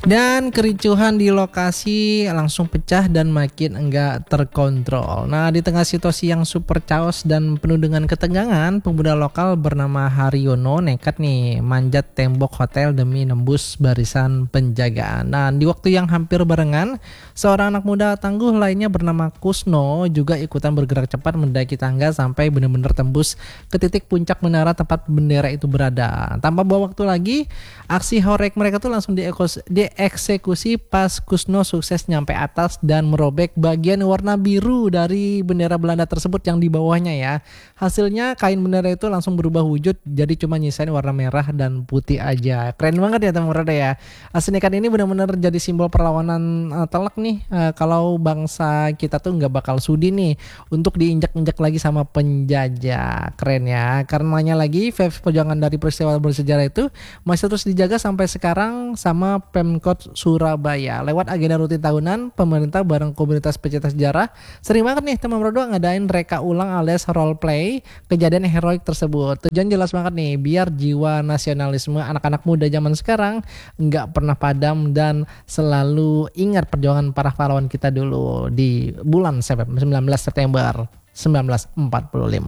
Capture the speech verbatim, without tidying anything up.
Dan kericuhan di lokasi langsung pecah dan makin enggak terkontrol. Nah, di tengah situasi yang super chaos dan penuh dengan ketegangan, pemuda lokal bernama Haryono nekat nih manjat tembok hotel demi nembus barisan penjagaan. Nah, di waktu yang hampir barengan, seorang anak muda tangguh lainnya bernama Kusno juga ikutan bergerak cepat mendaki tangga sampai benar-benar tembus ke titik puncak menara tempat bendera itu berada. Tanpa bawa waktu lagi, aksi horek mereka tuh langsung diekos, dieksekusi pas Kusno sukses nyampe atas dan merobek bagian warna biru dari bendera Belanda tersebut yang di bawahnya ya. Hasilnya kain bendera itu langsung berubah wujud jadi cuma nyisain warna merah dan putih aja. Keren banget ya teman-teman ya. Aslikan ini benar-benar jadi simbol perlawanan uh, telak nih uh, kalau bangsa kita tuh nggak bakal sudi nih untuk diinjak-injak lagi sama penjajah. Keren ya. Karenanya lagi vibes perjuangan dari peristiwa bersejarah itu masih terus dijaga sampai sekarang sama Pemkot Surabaya. Lewat agenda rutin tahunan, pemerintah bareng komunitas pecinta sejarah sering banget nih teman berdua ngadain reka ulang alias role play kejadian heroik tersebut. Tujuan jelas banget nih, biar jiwa nasionalisme anak-anak muda zaman sekarang nggak pernah padam dan selalu ingat perjuangan para pahlawan kita dulu di bulan sembilan belas September seribu sembilan ratus empat puluh lima.